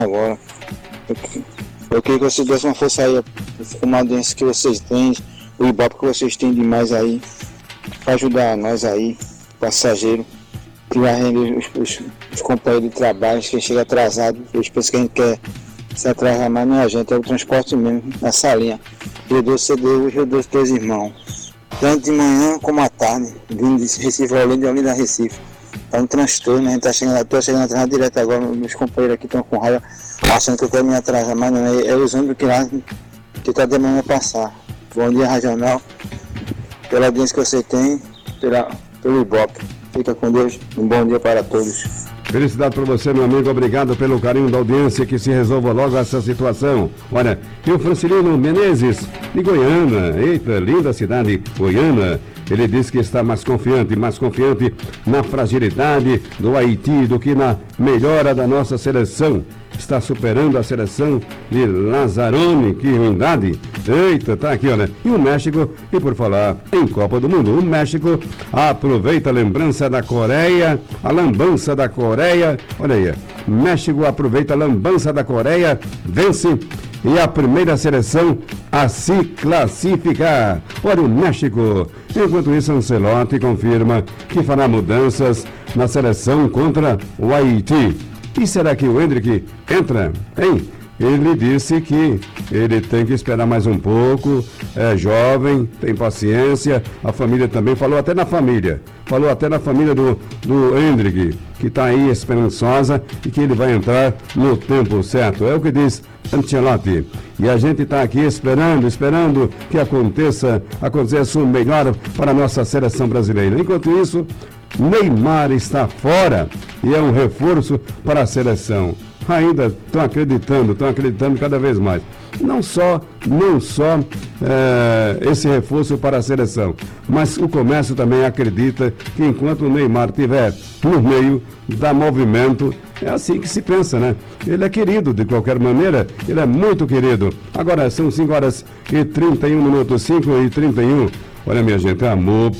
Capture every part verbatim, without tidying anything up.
agora. Eu, eu queria que vocês dessem uma força aí, uma audiência que vocês têm, o Ibope que vocês têm demais aí, para ajudar nós aí, passageiro, que vai render os, os, os companheiros de trabalho, quem chega atrasado, eles pensam que a gente quer se atrasar mais, não é a gente, é o transporte mesmo, nessa linha. Rio Doce, C D U e Rio Doce, teus irmãos. Tanto de manhã como à tarde, vindo de Recife, Olinda e Olinda, Recife. É um transtorno, a gente tá chegando, tô chegando atrasado direto agora, meus companheiros aqui estão com raiva, achando que eu quero me atrasar, mas não, é, é os ônibus que lá, que tá demorando a passar. Bom dia, Regional, pela audiência que você tem, pela, pelo Ibope. Fica com Deus, um bom dia para todos. Felicidade para você, meu amigo, obrigado pelo carinho da audiência, que se resolva logo essa situação. Olha, e o Francilino Menezes, de Goiânia, eita, linda cidade, Goiânia, ele diz que está mais confiante, mais confiante na fragilidade do Haiti do que na melhora da nossa seleção. Está superando a seleção de Lazzaroni, que ruindade. Eita, tá aqui, olha. E o México, e por falar em Copa do Mundo, o México aproveita a lembrança da Coreia, a lambança da Coreia. Olha aí, México aproveita a lambança da Coreia, vence e a primeira seleção a se classificar. Olha o México. Enquanto isso, Ancelotti confirma que fará mudanças na seleção contra o Haiti. E será que o Hendrick entra, hein? Ele disse que ele tem que esperar mais um pouco, é jovem, tem paciência, a família também, falou até na família, falou até na família do, do Hendrick, que está aí esperançosa e que ele vai entrar no tempo certo. É o que diz Ancelotti. E a gente está aqui esperando, esperando que aconteça, aconteça o melhor para a nossa seleção brasileira. Enquanto isso, Neymar está fora e é um reforço para a seleção. Ainda estão acreditando, estão acreditando cada vez mais. Não só, não só é, esse reforço para a seleção, mas o comércio também acredita que enquanto o Neymar estiver no meio da movimento, é assim que se pensa, né? Ele é querido de qualquer maneira, ele é muito querido. Agora são cinco horas e trinta e um minutos, cinco e trinta e um. Olha, minha gente, a MUP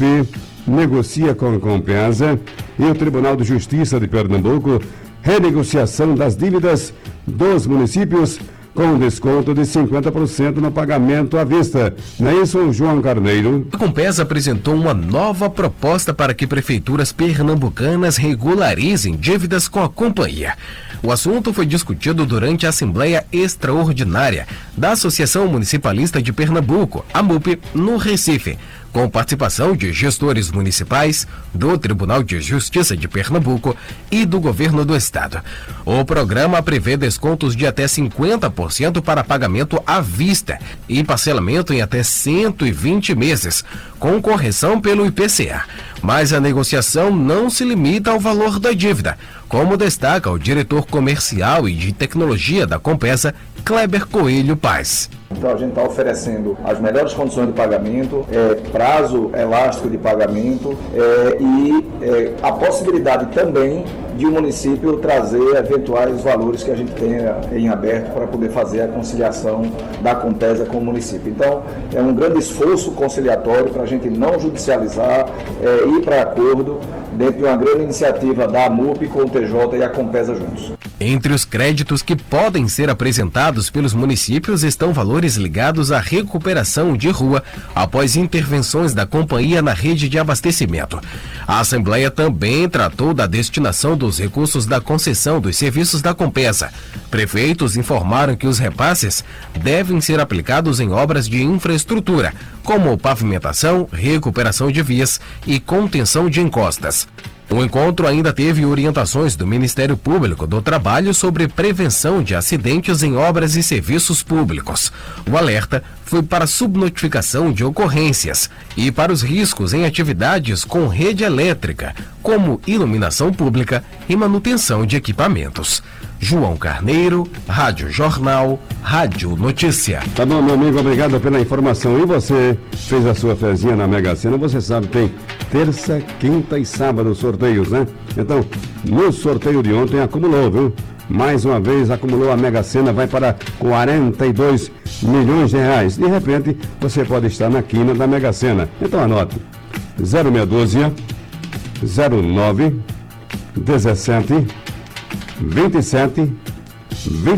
negocia com a Compesa e o Tribunal de Justiça de Pernambuco renegociação das dívidas dos municípios com desconto de cinquenta por cento no pagamento à vista. Não é isso, João Carneiro? A Compesa apresentou uma nova proposta para que prefeituras pernambucanas regularizem dívidas com a companhia. O assunto foi discutido durante a Assembleia Extraordinária da Associação Municipalista de Pernambuco, a MUP, no Recife, com participação de gestores municipais, do Tribunal de Justiça de Pernambuco e do Governo do Estado. O programa prevê descontos de até cinquenta por cento para pagamento à vista e parcelamento em até cento e vinte meses, com correção pelo I P C A. Mas a negociação não se limita ao valor da dívida, como destaca o diretor comercial e de tecnologia da Compesa, Kleber Coelho Paz. Então a gente está oferecendo as melhores condições de pagamento, é, prazo elástico de pagamento é, e é, a possibilidade também de o município trazer eventuais valores que a gente tenha em aberto para poder fazer a conciliação da Compesa com o município. Então é um grande esforço conciliatório para a gente não judicializar, é, ir para acordo dentro de uma grande iniciativa da MUP com o T J e a Compesa juntos. Entre os créditos que podem ser apresentados pelos municípios estão valores ligados à recuperação de rua após intervenções da companhia na rede de abastecimento. A Assembleia também tratou da destinação dos recursos da concessão dos serviços da Compesa. Prefeitos informaram que os repasses devem ser aplicados em obras de infraestrutura, como pavimentação, recuperação de vias e contenção de encostas. O encontro ainda teve orientações do Ministério Público do Trabalho sobre prevenção de acidentes em obras e serviços públicos. O alerta foi para subnotificação de ocorrências e para os riscos em atividades com rede elétrica, como iluminação pública e manutenção de equipamentos. João Carneiro, Rádio Jornal, Rádio Notícia. Tá bom, meu amigo, obrigado pela informação. E você fez a sua fezinha na Mega Sena, você sabe, tem terça, quinta e sábado sorteios, né? Então, no sorteio de ontem acumulou, viu? Mais uma vez acumulou a Mega Sena, vai para quarenta e dois milhões de reais. De repente, você pode estar na quina da Mega Sena. Então anote, zero seis doze, zero nove, dezessete, vinte e sete, vinte